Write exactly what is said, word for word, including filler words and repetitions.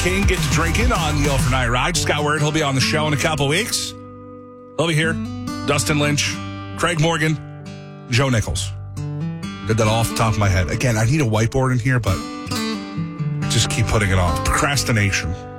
King get to drink in on the overnight ride. Just got word he'll be on the show in a couple weeks. He'll be here. Dustin Lynch, Craig Morgan, Joe Nichols. Did that all off the top of my head. Again, I need a whiteboard in here, but I just keep putting it off. Procrastination.